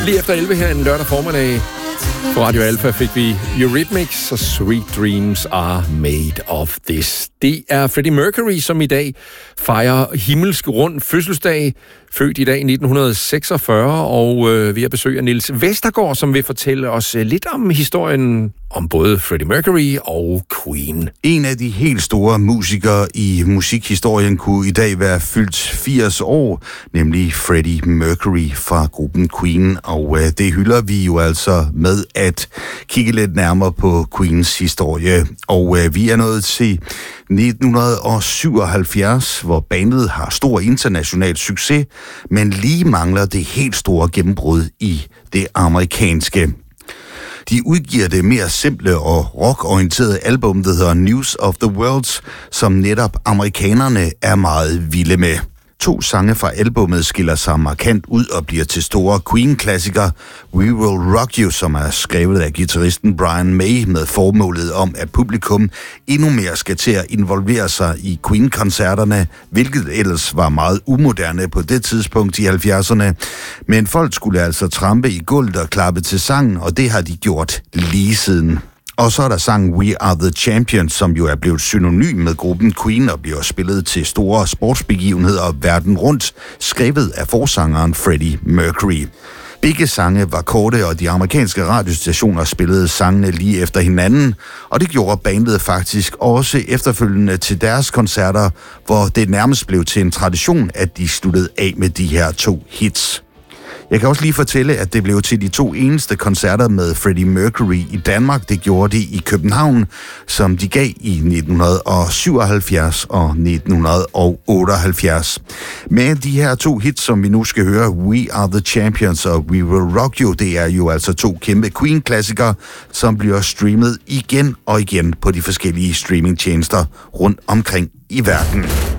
Lige efter 11 her en lørdag formiddag på Radio Alpha fik vi Eurythmics og Sweet Dreams Are Made of This. Det er Freddie Mercury, som i dag fejrer himmelsk rund fødselsdag, født i dag i 1946, og vi har besøg af Niels Vestergaard, som vil fortælle os lidt om historien om både Freddie Mercury og Queen. En af de helt store musikere i musikhistorien kunne i dag være fyldt 80 år, nemlig Freddie Mercury fra gruppen Queen, og det hylder vi jo altså med at kigge lidt nærmere på Queens historie. Og vi er nået til 1977, hvor bandet har stor international succes, men lige mangler det helt store gennembrud i det amerikanske. De udgiver det mere simple og rockorienterede album, der hedder News of the World, som netop amerikanerne er meget vilde med. 2 sange fra albummet skiller sig markant ud og bliver til store Queen-klassikere. We Will Rock You, som er skrevet af guitaristen Brian May med formålet om, at publikum endnu mere skal til at involvere sig i Queen-koncerterne, hvilket ellers var meget umoderne på det tidspunkt i 70'erne. Men folk skulle altså trampe i gulvet og klappe til sangen, og det har de gjort lige siden. Og så er der sangen We Are The Champions, som jo er blevet synonym med gruppen Queen og bliver spillet til store sportsbegivenheder verden rundt, skrevet af forsangeren Freddie Mercury. Begge sange var korte, og de amerikanske radiostationer spillede sangene lige efter hinanden, og det gjorde bandet faktisk også efterfølgende til deres koncerter, hvor det nærmest blev til en tradition, at de sluttede af med de her 2 hits. Jeg kan også lige fortælle, at det blev til de 2 eneste koncerter med Freddie Mercury i Danmark. Det gjorde de i København, som de gav i 1977 og 1978. Men de her 2 hits, som vi nu skal høre, We Are The Champions og We Will Rock You, det er jo altså 2 kæmpe Queen-klassikere, som bliver streamet igen og igen på de forskellige streamingtjenester rundt omkring i verden.